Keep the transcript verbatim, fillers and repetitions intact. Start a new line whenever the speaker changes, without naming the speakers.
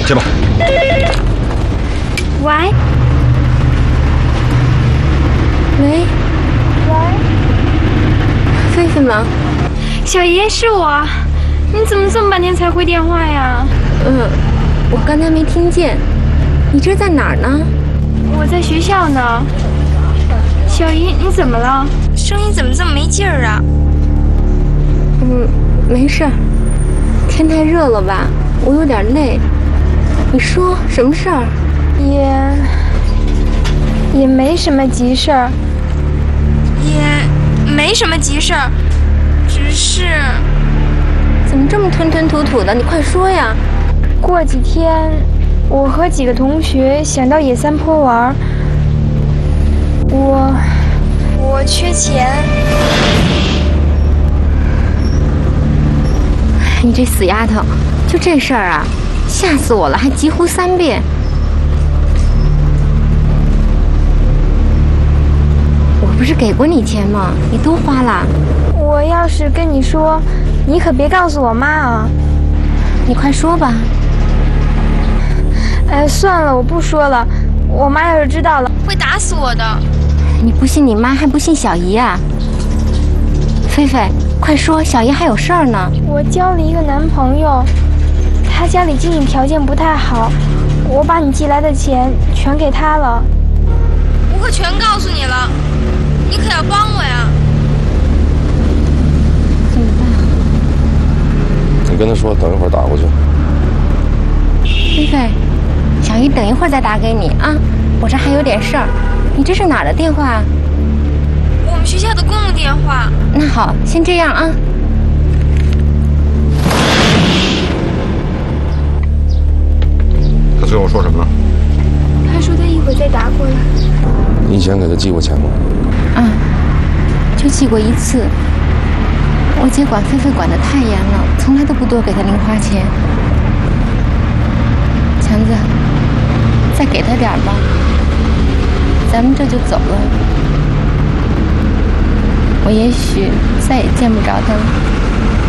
接吧。
喂。喂。喂。菲菲吗？
小爷是我。你怎么这么半天才回电话呀？
嗯，我刚才没听见。你这在哪儿呢？
我在学校呢。小姨，你怎么了？声音怎么这么没劲儿啊？
嗯，没事儿。天太热了吧，我有点累。你说什么事儿？
也也没什么急事儿，也没什么急事儿，只是……
怎么这么吞吞吐吐的？你快说呀！
过几天，我和几个同学想到野三坡玩，我我缺钱。
你这死丫头，就这事儿啊，吓死我了，还急呼三遍。我不是给过你钱吗？你都花了。
我要是跟你说，你可别告诉我妈啊。
你快说吧。
哎，算了，我不说了。我妈要是知道了，会打死我的。
你不信你妈，还不信小姨啊？菲菲，快说，小姨还有事儿呢。
我交了一个男朋友，他家里经济条件不太好，我把你寄来的钱全给他了。我可全告诉你了，你可要帮我呀。
怎么办？
你跟他说，等一会儿打过去。
菲菲，小姨等一会儿再打给你啊，我这还有点事儿。你这是哪儿的电话？
我们学校的公用电话。
那好，先这样啊。
他最后说什么了？
他说他一会儿再打过来。
你以前给他寄过钱吗？
嗯，就寄过一次。我姐管菲菲管得太严了，从来都不多给她零花钱。强子，再给她点吧，咱们这就走了。我也许再也见不着她了。